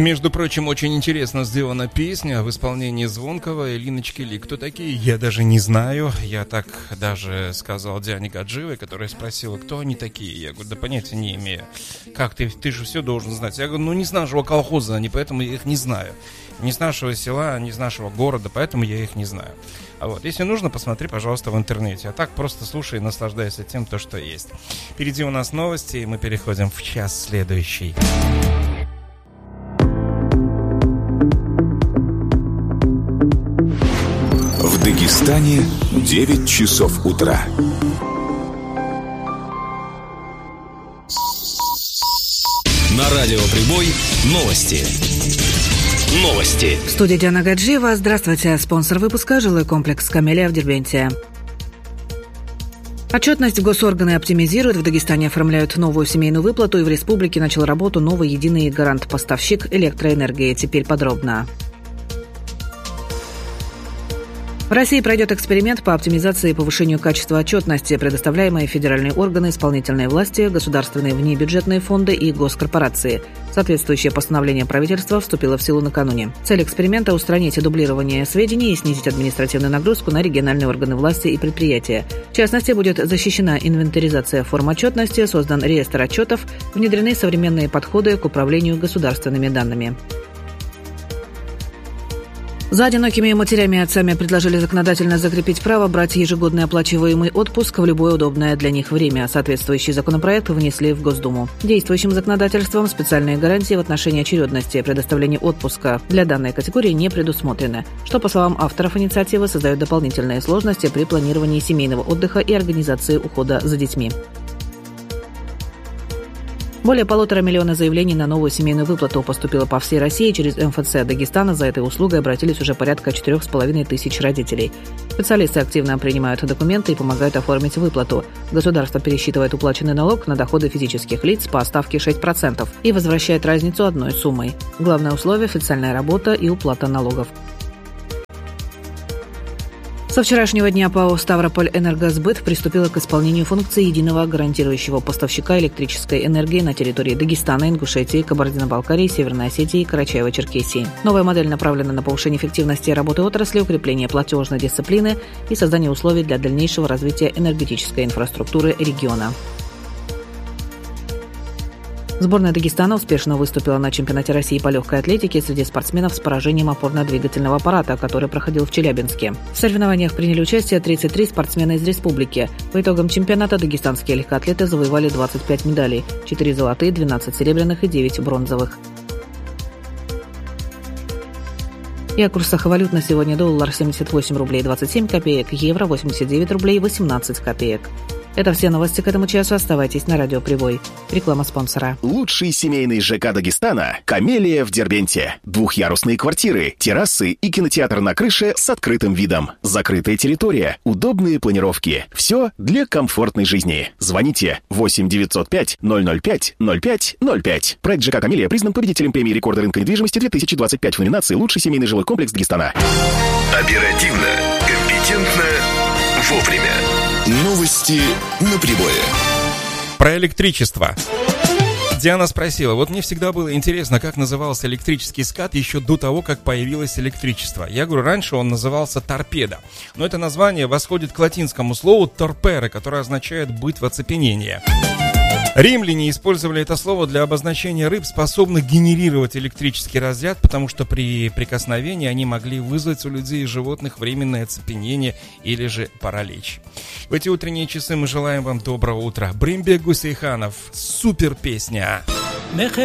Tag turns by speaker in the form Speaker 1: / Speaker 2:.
Speaker 1: Между прочим, очень интересно сделана песня в исполнении Звонкого и Линочки Ли. Кто такие, я даже не знаю. Я так даже сказал Диане Гаджиевой, которая спросила, кто они такие. Я говорю, да понятия не имею. Как ты же все должен знать. Я говорю, не с нашего колхоза они, поэтому я их не знаю. Не с нашего села, не с нашего города, поэтому я их не знаю. А вот, если нужно, посмотри, пожалуйста, в интернете. А так просто слушай и наслаждайся тем, то, что есть. Впереди у нас новости, и мы переходим в час следующий.
Speaker 2: В Дагестане 9 часов утра.
Speaker 3: На радио Прибой новости.
Speaker 4: В студии Диана Гаджиева. Здравствуйте. Спонсор выпуска — жилой комплекс «Камелия» в Дербенте. Отчетность госорганы оптимизируют. В Дагестане оформляют новую семейную выплату, и в республике начал работу новый единый гарант-поставщик электроэнергии. Теперь подробно. В России пройдет эксперимент по оптимизации и повышению качества отчетности, предоставляемой федеральные органы исполнительной власти, государственные внебюджетные фонды и госкорпорации. Соответствующее постановление правительства вступило в силу накануне. Цель эксперимента – устранить дублирование сведений и снизить административную нагрузку на региональные органы власти и предприятия. В частности, будет защищена инвентаризация форм отчетности, создан реестр отчетов, внедрены современные подходы к управлению государственными данными. За одинокими матерями и отцами предложили законодательно закрепить право брать ежегодный оплачиваемый отпуск в любое удобное для них время. Соответствующий законопроект внесли в Госдуму. Действующим законодательством специальные гарантии в отношении очередности предоставления отпуска для данной категории не предусмотрены, что, по словам авторов инициативы, создает дополнительные сложности при планировании семейного отдыха и организации ухода за детьми. Более 1,5 миллиона заявлений на новую семейную выплату поступило по всей России. Через МФЦ Дагестана за этой услугой обратились уже порядка 4,5 тысяч родителей. Специалисты активно принимают документы и помогают оформить выплату. Государство пересчитывает уплаченный налог на доходы физических лиц по ставке 6% и возвращает разницу одной суммой. Главное условие – официальная работа и уплата налогов. Со вчерашнего дня ПАО «Ставрополь-Энергосбыт» приступила к исполнению функции единого гарантирующего поставщика электрической энергии на территории Дагестана, Ингушетии, Кабардино-Балкарии, Северной Осетии и Карачаево-Черкесии. Новая модель направлена на повышение эффективности работы отрасли, укрепление платежной дисциплины и создание условий для дальнейшего развития энергетической инфраструктуры региона. Сборная Дагестана успешно выступила на чемпионате России по легкой атлетике среди спортсменов с поражением опорно-двигательного аппарата, который проходил в Челябинске. В соревнованиях приняли участие 33 спортсмена из республики. По итогам чемпионата дагестанские легкоатлеты завоевали 25 медалей – 4 золотые, 12 серебряных и 9 бронзовых. И о курсах валют на сегодня: доллар 78 рублей 27 копеек, евро 89 рублей 18 копеек. Это все новости к этому часу. Оставайтесь на радио Прибой. Реклама спонсора.
Speaker 2: Лучший семейный ЖК Дагестана – «Камелия» в Дербенте. Двухъярусные квартиры, террасы и кинотеатр на крыше с открытым видом. Закрытая территория, удобные планировки. Все для комфортной жизни. Звоните 8 905 005 05 05. Проект ЖК «Камелия» признан победителем премии рекорда рынка недвижимости 2025 в номинации «Лучший семейный жилой комплекс Дагестана».
Speaker 5: Оперативно, компетентно, вовремя.
Speaker 2: Новости на Прибое.
Speaker 1: Про электричество. Диана спросила, вот мне всегда было интересно, как назывался электрический скат еще до того, как появилось электричество. Я говорю, раньше он назывался торпеда. Но это название восходит к латинскому слову торпера, которое означает «быть в оцепенении». Римляне использовали это слово для обозначения рыб, способных генерировать электрический разряд, потому что при прикосновении они могли вызвать у людей и животных временное оцепенение или же паралич. В эти утренние часы мы желаем вам доброго утра. Бримбек Гусейханов. Супер песня.